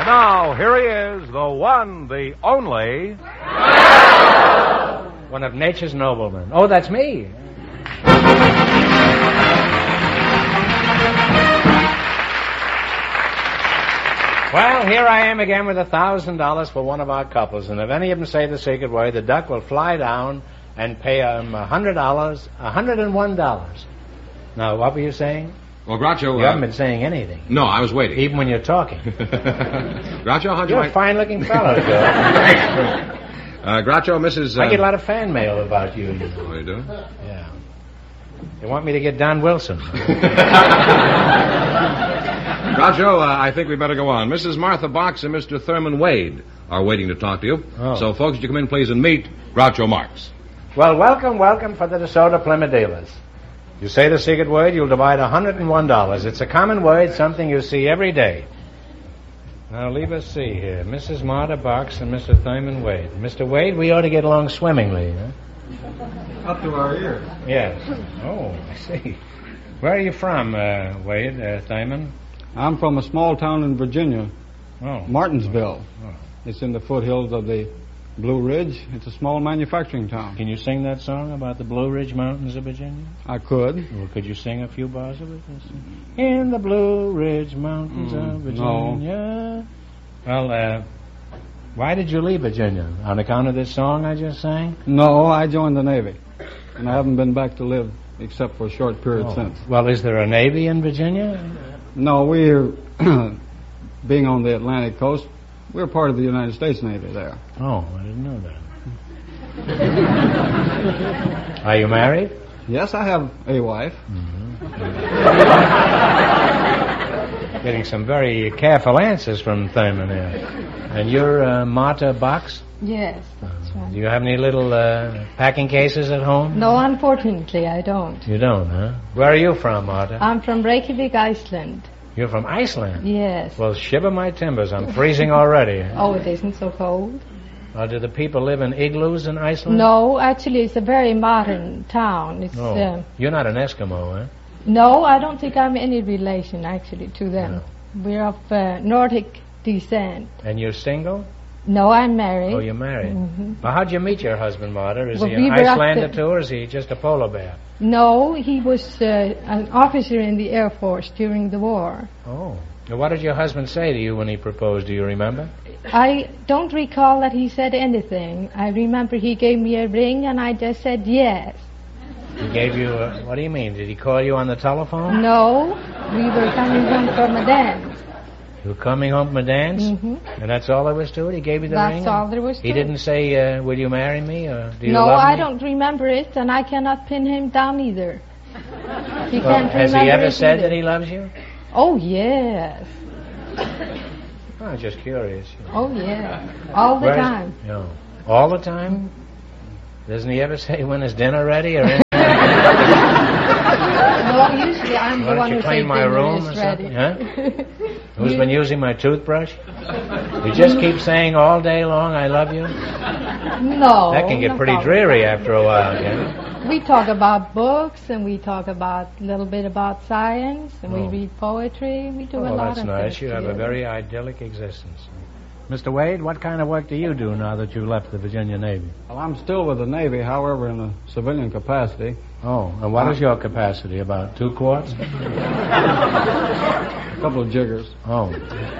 now, here he is, the one, the only... One of nature's noblemen. Oh, that's me. Well, here I am again with $1,000 for one of our couples, and if any of them say the secret word, the duck will fly down and pay them $100, $101. Now, what were you saying? Well, Groucho... You haven't been saying anything. No, I was waiting. Even when you're talking. Groucho, how'd you You're like... a fine-looking fellow, Joe. Groucho, Mrs... I get a lot of fan mail about you. Oh, you do? Yeah. They want me to get Don Wilson. Groucho, I think we better go on. Mrs. Martha Box and Mr. Thurman Wade are waiting to talk to you. Oh. So, folks, would you come in, please, and meet Groucho Marx. Well, welcome for the DeSoto Plymouth dealers. You say the secret word, you'll divide $101. It's a common word, something you see every day. Now, leave us see here. Mrs. Martha Box and Mr. Thurman Wade. Mr. Wade, we ought to get along swimmingly, huh? Up to our ears. Yes. Oh, I see. Where are you from, Wade, Thurman? I'm from a small town in Virginia, Oh. Martinsville. Oh. It's in the foothills of the Blue Ridge. It's a small manufacturing town. Can you sing that song about the Blue Ridge Mountains of Virginia? I could. Well, could you sing a few bars of it? In the Blue Ridge Mountains of Virginia. No. Well, why did you leave Virginia? On account of this song I just sang? No, I joined the Navy, and I haven't been back to live except for a short period since. Well, is there a Navy in Virginia? No, we're, being on the Atlantic coast, we're part of the United States Navy there. Oh, I didn't know that. Are you married? Yes, I have a wife. Getting some very careful answers from Thurman here. And you're Martha Box? Yes, that's right. Do you have any little packing cases at home? No, unfortunately, I don't. You don't, huh? Where are you from, Martha? I'm from Reykjavik, Iceland. You're from Iceland? Yes. Well, shiver my timbers. I'm freezing already. Oh, it isn't so cold. Do the people live in igloos in Iceland? No, actually, it's a very modern town. It's You're not an Eskimo, huh? No, I don't think I'm any relation, actually, to them. No. We're of Nordic descent. And you're single? No, I'm married. Oh, you're married. Mm-hmm. Well, how'd you meet your husband, Martha? Is Well, he we an were up Icelander, the- too, or is he just a polar bear? No, he was an officer in the Air Force during the war. Oh. Now, what did your husband say to you when he proposed? Do you remember? I don't recall that he said anything. I remember he gave me a ring, and I just said yes. He gave you a... What do you mean? Did he call you on the telephone? No, we were coming home from a dance. You were coming home from a dance? Mm-hmm. And that's all there was to it? He gave you the ring? That's all there was to He it. didn't say, will you marry me, or do you No, love me? I don't remember it, and I cannot pin him down either. He Well, can't has he remember ever it said either. that he loves you? Oh, yes. I'm just curious. Oh, yeah. All the time. No. All the time? Doesn't he ever say when is dinner ready or anything? No, usually I'm the Why one don't you who clean says my dinner room is or ready. something? Huh? Who's been using my toothbrush? You just keep saying all day long, I love you? No. That can get no pretty problem. dreary after a while, can it? We talk about books, and we talk about a little bit about science, and Oh. we read poetry. We do a Well, lot that's of nice. things You have a together. very idyllic existence. Mr. Wade, what kind of work do you do now that you left the Virginia Navy? Well, I'm still with the Navy, however, in a civilian capacity. Oh, and what is your capacity? About 2 quarts? A couple of jiggers. Oh.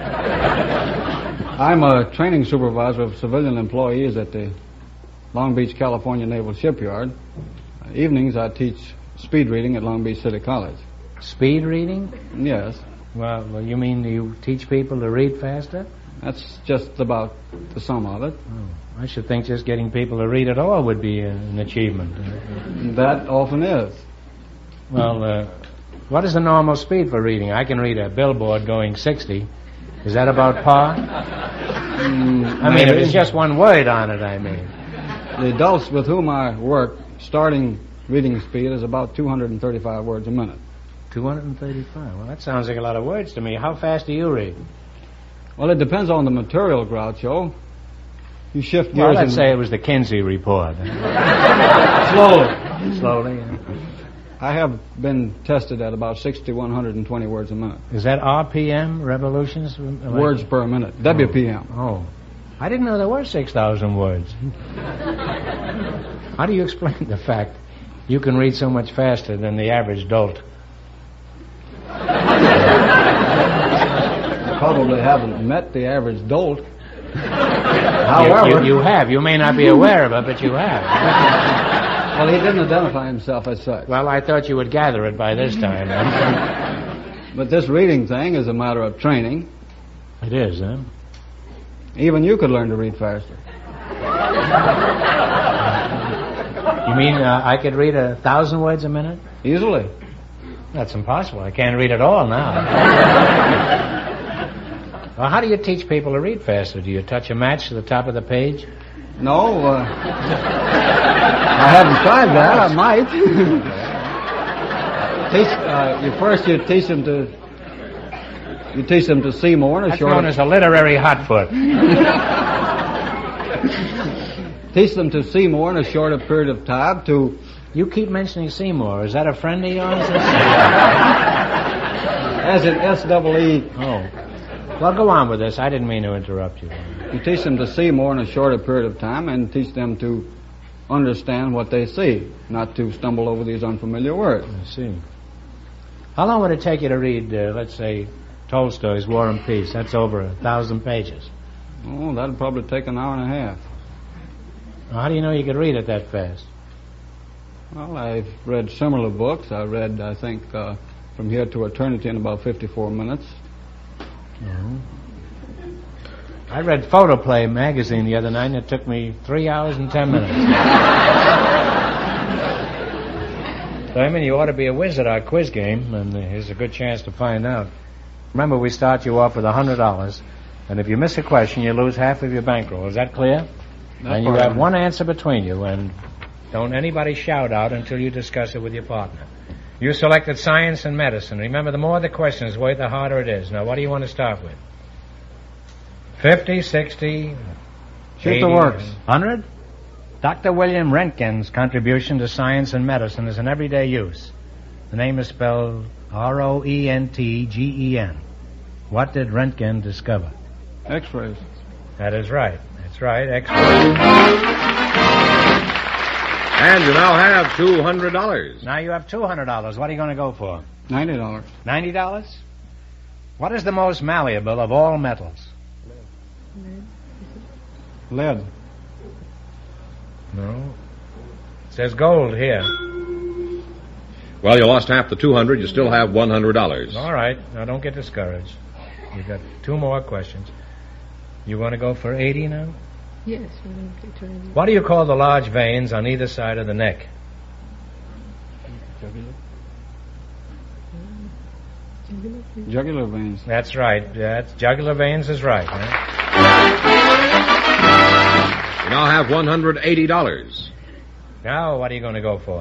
I'm a training supervisor of civilian employees at the Long Beach, California Naval Shipyard. Evenings, I teach speed reading at Long Beach City College. Speed reading? Yes, Well, you mean you teach people to read faster? that's just about the sum of it. Oh, I should think just getting people to read at all would be an achievement. That often is. Well, what is the normal speed for reading? I can read a billboard going 60. Is that about par? I mean, if maybe. it's just one word on it, I mean. The adults with whom I work, starting reading speed is about 235 words a minute. 235. Well, that sounds like a lot of words to me. How fast do you read? Well, it depends on the material, Groucho. You shift Well, gears let's say it was the Kinsey report. slowly. Slowly. Yeah. I have been tested at about 6,120 words a minute. Is that RPM, revolutions? Words per minute. WPM. Oh. I didn't know there were 6,000 words. How do you explain the fact you can read so much faster than the average dolt? Probably haven't met the average dolt. However... You have. You may not be aware of it, but you have. Well, he didn't identify himself as such. Well, I thought you would gather it by this time. But this reading thing is a matter of training. It is, huh? Even you could learn to read faster. You mean I could read 1,000 words a minute? Easily. That's impossible. I can't read at all now. Well, how do you teach people to read faster? Do you touch a match to the top of the page? No, I haven't tried that. I might. You teach them to see more in a That's short... known as a literary hotfoot. Teach them to see more in a shorter period of time to... You keep mentioning Seymour. Is that a friend of yours? As in S-double-E. Oh. Well, go on with this. I didn't mean to interrupt you. You teach them to see more in a shorter period of time and teach them to understand what they see, not to stumble over these unfamiliar words. I see. How long would it take you to read, let's say, Tolstoy's War and Peace? That's over 1,000 pages. Oh, that'd probably take an hour and a half. Well, how do you know you could read it that fast? Well, I've read similar books. I read, I think, From Here to Eternity in about 54 minutes. Mm-hmm. I read Photoplay magazine the other night, and it took me 3 hours and 10 minutes. So, I mean, you ought to be a whiz at our quiz game, and here's a good chance to find out. Remember, we start you off with $100, and if you miss a question, you lose half of your bankroll. Is that clear? And you have one answer between you, and don't anybody shout out until you discuss it with your partner. You selected science and medicine. Remember, the more the questions weigh, the harder it is. Now, what do you want to start with? 50, 60, Shoot 80, the works. 100? Dr. William Röntgen's contribution to science and medicine is in everyday use. The name is spelled R-O-E-N-T-G-E-N. What did Röntgen discover? X-rays. That is right. That's right, X-rays. And you now have $200. Now you have $200. What are you going to go for? $90. $90? What is the most malleable of all metals? Lead. No. It says gold here. Well, you lost half the 200. You still have $100. All right. Now, don't get discouraged. You've got 2 more questions. You want to go for 80 now? Yes. What do you call the large veins on either side of the neck? Jugular veins. That's right. That's jugular veins is right. Huh? You now have $180. Now, what are you going to go for?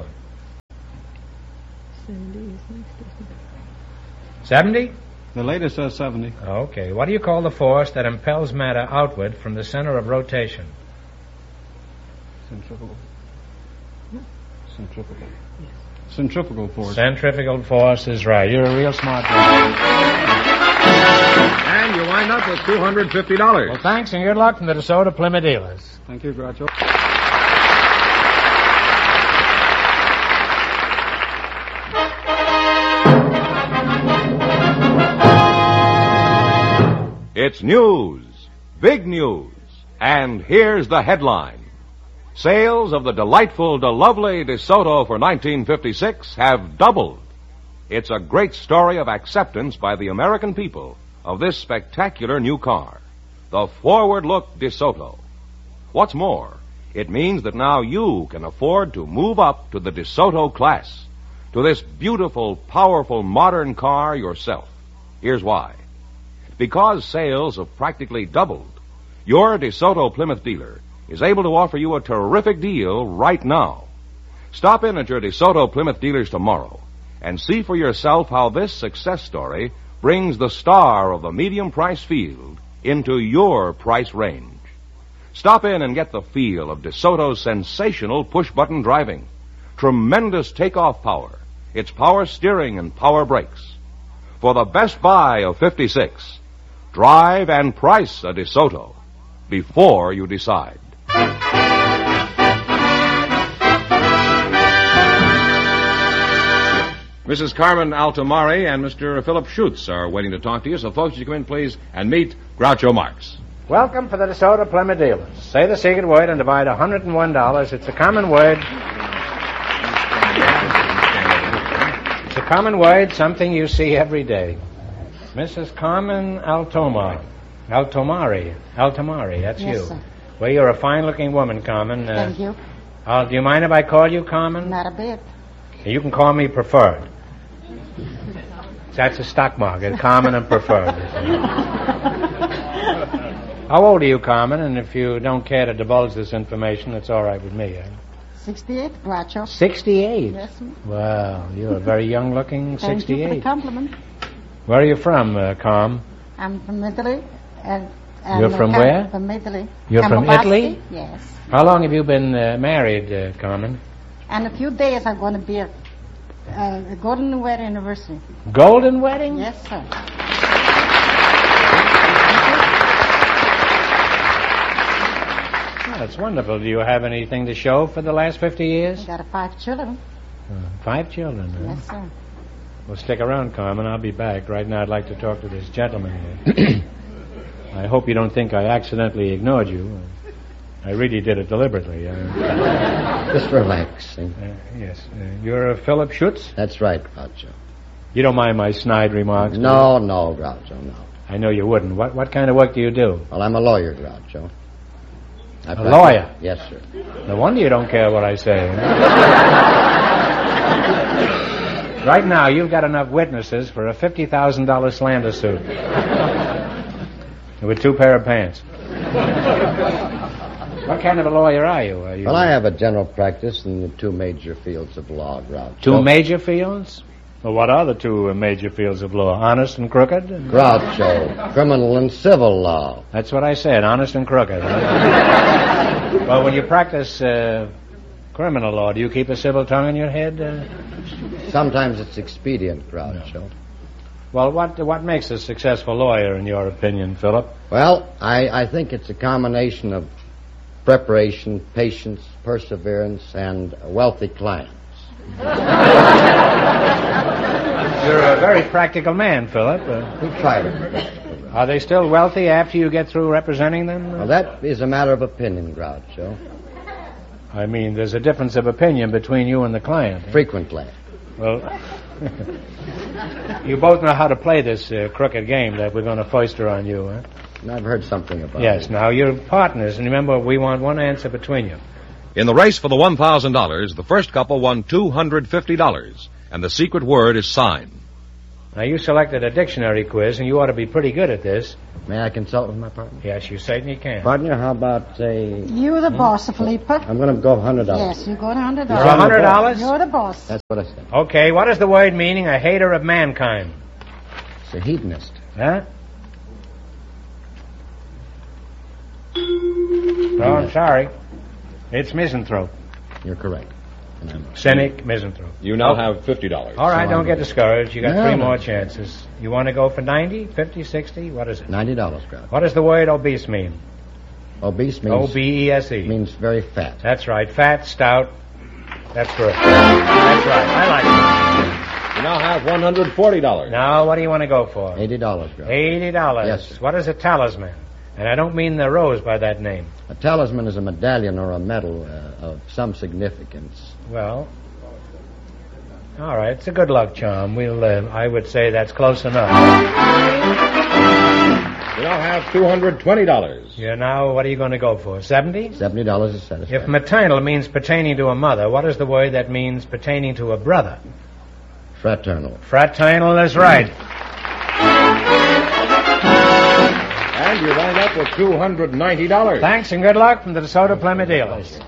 70? The latest says 70. Okay. What do you call the force that impels matter outward from the center of rotation? Centrifugal. Centrifugal. Centrifugal force. Centrifugal force is right. You're a real smart guy. And you wind up with $250. Well, thanks and good luck from the DeSoto Plymouth dealers. Thank you, Groucho. It's news, big news, and here's the headline. Sales of the delightful DeLovely DeSoto for 1956 have doubled. It's a great story of acceptance by the American people of this spectacular new car, the forward-look DeSoto. What's more, it means that now you can afford to move up to the DeSoto class, to this beautiful, powerful, modern car yourself. Here's why. Because sales have practically doubled, your DeSoto Plymouth dealer is able to offer you a terrific deal right now. Stop in at your DeSoto Plymouth dealers tomorrow and see for yourself how this success story brings the star of the medium price field into your price range. Stop in and get the feel of DeSoto's sensational push-button driving, tremendous takeoff power, its power steering and power brakes. For the best buy of 56, drive and price a DeSoto before you decide. Mrs. Carmen Altomari and Mr. Philip Schutz are waiting to talk to you, so folks, you come in, please, and meet Groucho Marx. Welcome for the DeSoto Plymouth dealers. Say the secret word and divide $101. It's a common word. It's a common word, something you see every day. Mrs. Carmen Altomari, that's Yes, you. sir. Well, you're a fine-looking woman, Carmen. Thank you. Do you mind if I call you Carmen? Not a bit. You can call me Preferred. That's a stock market, Carmen and Preferred. How old are you, Carmen? And if you don't care to divulge this information, it's all right with me. 68, Groucho. 68? Yes, sir. Well, you're a very young-looking 68. Thank you for the compliment. Where are you from, Carm? I'm from Italy. And You're from where? From Italy. You're from Campobasso? Italy? Yes. How long have you been married, Carmen? And in a few days I'm going to be at the Golden Wedding Anniversary. Golden wedding? Yes, sir. Oh, that's wonderful. Do you have anything to show for the last 50 years? I got 5 children. 5 children, huh? Yes, sir. Well, stick around, Carmen. I'll be back. Right now I'd like to talk to this gentleman here. I hope you don't think I accidentally ignored you. I really did it deliberately. Just relaxing. Yes. You're Philip Schutz? That's right, Groucho. You don't mind my snide remarks? do you? No, Groucho, no. I know you wouldn't. What kind of work do you do? Well, I'm a lawyer, Groucho. A lawyer? Yes, sir. No wonder you don't care what I say. Right now, you've got enough witnesses for a $50,000 slander suit. With 2 pair of pants. What kind of a lawyer are you? Well, I have a general practice in the 2 major fields of law, Groucho. 2 major fields? Well, what are the 2 major fields of law? Honest and crooked? Groucho, criminal and civil law. That's what I said, honest and crooked. Huh? Well, when you practice criminal law, do you keep a civil tongue in your head? Sometimes it's expedient, Groucho. No. Well, what makes a successful lawyer, in your opinion, Philip? Well, I think it's a combination of preparation, patience, perseverance, and wealthy clients. You're a very practical man, Philip. We try to. Are they still wealthy after you get through representing them? Well, that is a matter of opinion, Groucho. I mean, there's a difference of opinion between you and the client. Frequently. Well, you both know how to play this crooked game that we're going to foister on you, huh? I've heard something about it. Yes, now you're partners, and remember, we want one answer between you. In the race for the $1,000, the first couple won $250, and the secret word is sign. Now, you selected a dictionary quiz, and you ought to be pretty good at this. May I consult with my partner? Yes, you certainly can. Partner, how about, say... You're the boss, Felipe. I'm going to go $100. Yes, you go to $100. For $100? You're the boss. That's what I said. Okay, what is the word meaning a hater of mankind? It's a hedonist. Huh? Oh, I'm sorry. It's misanthrope. You're correct. And I'm Cynic, misanthrope. You now have $50. All right, don't get discouraged. You got No, 3 no. more chances. You want to go for 90, 50, 60? What is it? $90, Groucho. What does the word obese mean? Obese means... O-B-E-S-E. means very fat. That's right. Fat, stout. That's good. That's right. I like You now have $140. it. Now, what do you want to go for? $80, Groucho. $80. Yes, sir. What is a talisman? And I don't mean the rose by that name. A talisman is a medallion or a medal of some significance. Well, all right. It's a good luck charm. I would say that's close enough. You now have $220. Yeah, now, what are you going to go for? 70? $70 is satisfactory. If maternal means pertaining to a mother, what is the word that means pertaining to a brother? Fraternal. Fraternal is right. And you wind up with $290. Thanks and good luck from the DeSoto Plymouth dealers.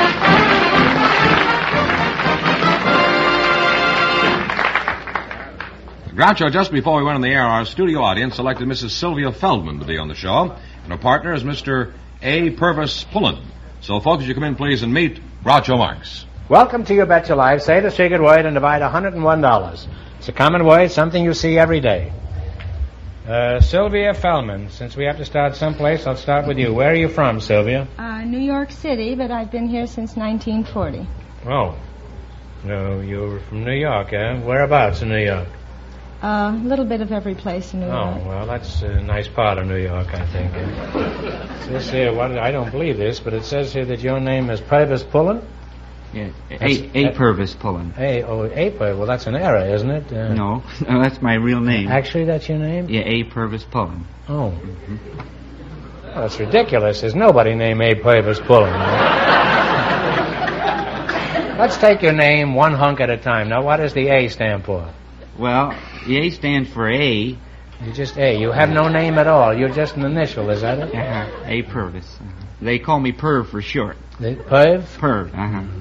Groucho, just before we went on the air, our studio audience selected Mrs. Sylvia Feldman to be on the show, and her partner is Mr. A. Purvis Pullen. So, folks, you come in, please, and meet Groucho Marx. Welcome to You Bet Your Life. Say the secret word and divide $101. It's a common word, something you see every day. Sylvia Fellman, since we have to start someplace, I'll start with you. Where are you from, Sylvia? New York City, but I've been here since 1940. Oh. No, you're from New York, eh? Whereabouts in New York? A little bit of every place in New York. Oh, well, that's a nice part of New York, I think. This here, I don't believe this, but it says here that your name is Purvis Pullen? Yeah, A. Purvis Pullen. A. Purvis. Well, that's an error, isn't it? No, that's my real name. Actually, that's your name? Yeah, A. Purvis Pullen. Oh. Mm-hmm. Well, that's ridiculous. There's nobody named A. Purvis Pullen. Let's take your name one hunk at a time. Now, what does the A stand for? Well, the A stands for A. You're just A. You have no name at all. You're just an initial, is that it? A. Purvis. They call me Perv for short. Perv? Perv,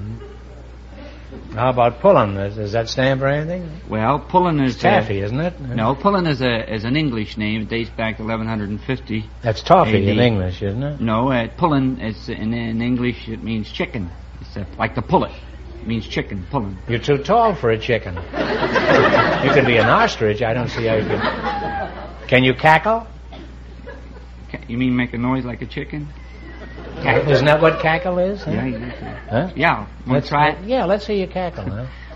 How about Pullen? Does that stand for anything? Well, Pullen is... It's taffy, isn't it? No, Pullen is an English name. It dates back to 1150. That's toffee AD. in English, isn't it? No, Pullen, is in English, it means chicken. It's like the pullet. It means chicken, Pullen. You're too tall for a chicken. You could be an ostrich. I don't see how you can... Can you cackle? You mean make a noise like a chicken? Isn't that what cackle is? Huh? Yeah, you can. Huh? Yeah. Want to try it? Yeah, let's see you cackle, huh?